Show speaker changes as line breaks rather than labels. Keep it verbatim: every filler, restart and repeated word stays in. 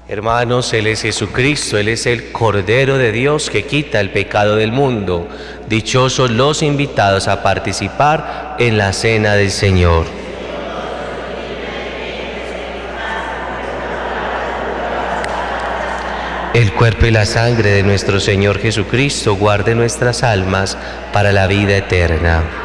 Hermanos, Él es Jesucristo, Él es el Cordero de Dios que quita el pecado del mundo. Dichosos los invitados a participar en la cena del Señor. El cuerpo y la sangre de nuestro Señor Jesucristo guarde nuestras almas para la vida eterna.